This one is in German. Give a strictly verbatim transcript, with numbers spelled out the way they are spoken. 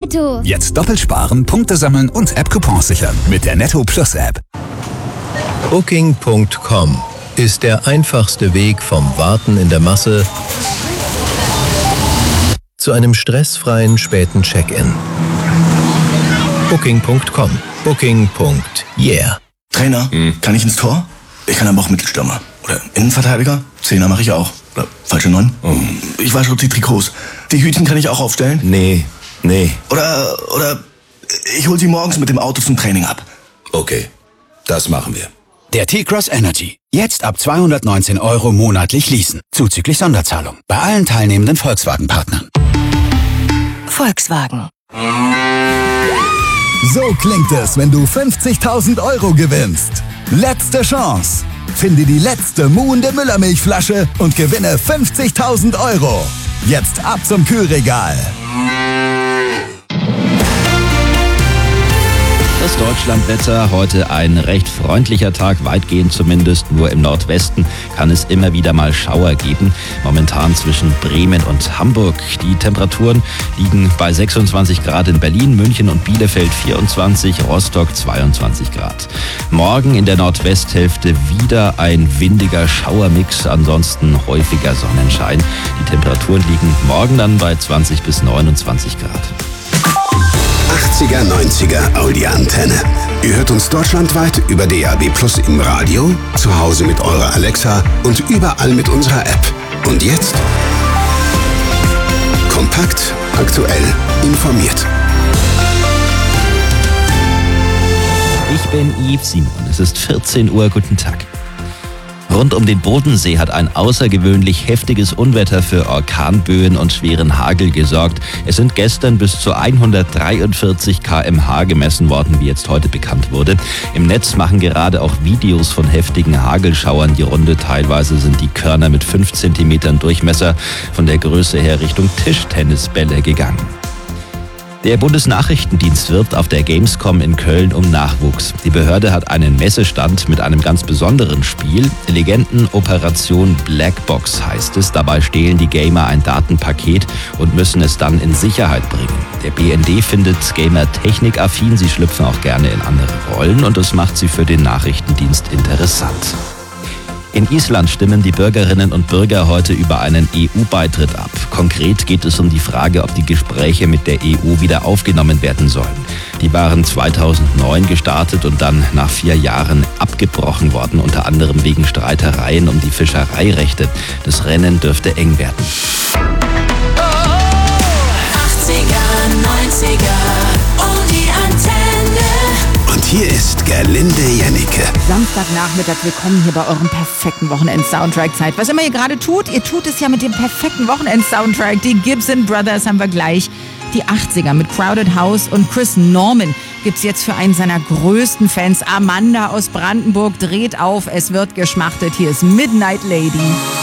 Netto. Jetzt doppelt sparen, Punkte sammeln und App-Coupons sichern mit der Netto Plus App. Booking Punkt com ist der einfachste Weg vom Warten in der Masse zu einem stressfreien späten Check-in. Booking Punkt com. Booking. Yeah. Trainer, hm. kann ich ins Tor? Ich kann aber auch Mittelstürmer. Oder Innenverteidiger? Zehner mache ich auch. Oder falsche Neun? Oh. Ich wasche die Trikots. Die Hütchen kann ich auch aufstellen? Nee, nee. Oder, oder ich hol sie morgens mit dem Auto zum Training ab. Okay, das machen wir. Der T-Cross Energy. Jetzt ab zweihundertneunzehn Euro monatlich leasen. Zuzüglich Sonderzahlung. Bei allen teilnehmenden Volkswagen-Partnern. Volkswagen. So klingt es, wenn du fünfzigtausend Euro gewinnst. Letzte Chance. Finde die letzte muhende Müllermilchflasche und gewinne fünfzigtausend Euro. Jetzt ab zum Kühlregal. Das Deutschlandwetter, heute ein recht freundlicher Tag, weitgehend zumindest, nur im Nordwesten kann es immer wieder mal Schauer geben. Momentan zwischen Bremen und Hamburg. Die Temperaturen liegen bei sechsundzwanzig Grad in Berlin, München und Bielefeld vierundzwanzig, Rostock zweiundzwanzig Grad. Morgen in der Nordwesthälfte wieder ein windiger Schauermix, ansonsten häufiger Sonnenschein. Die Temperaturen liegen morgen dann bei zwanzig bis neunundzwanzig Grad. achtziger, neunziger Audi-Antenne. Ihr hört uns deutschlandweit über D A B Plus im Radio, zu Hause mit eurer Alexa und überall mit unserer App. Und jetzt? Kompakt, aktuell, informiert. Ich bin Yves Simon. Es ist vierzehn Uhr. Guten Tag. Rund um den Bodensee hat ein außergewöhnlich heftiges Unwetter für Orkanböen und schweren Hagel gesorgt. Es sind gestern bis zu hundertdreiundvierzig Kilometer pro Stunde gemessen worden, wie jetzt heute bekannt wurde. Im Netz machen gerade auch Videos von heftigen Hagelschauern die Runde. Teilweise sind die Körner mit fünf Zentimetern Durchmesser von der Größe her Richtung Tischtennisbälle gegangen. Der Bundesnachrichtendienst wirbt auf der Gamescom in Köln um Nachwuchs. Die Behörde hat einen Messestand mit einem ganz besonderen Spiel. Legenden-Operation Blackbox heißt es. Dabei stehlen die Gamer ein Datenpaket und müssen es dann in Sicherheit bringen. Der B N D findet Gamer technikaffin. Sie schlüpfen auch gerne in andere Rollen und das macht sie für den Nachrichtendienst interessant. In Island stimmen die Bürgerinnen und Bürger heute über einen E U-Beitritt ab. Konkret geht es um die Frage, ob die Gespräche mit der E U wieder aufgenommen werden sollen. Die waren zweitausendneun gestartet und dann nach vier Jahren abgebrochen worden, unter anderem wegen Streitereien um die Fischereirechte. Das Rennen dürfte eng werden. achtziger, neunziger und die Antenne. Und hier ist Gerlinde Jennecke. Samstagnachmittag, willkommen hier bei eurem perfekten Wochenend-Soundtrack-Zeit. Was immer ihr gerade tut, ihr tut es ja mit dem perfekten Wochenend-Soundtrack. Die Gibson Brothers haben wir gleich. Die achtziger mit Crowded House und Chris Norman gibt's jetzt für einen seiner größten Fans. Amanda aus Brandenburg dreht auf, es wird geschmachtet. Hier ist Midnight Lady.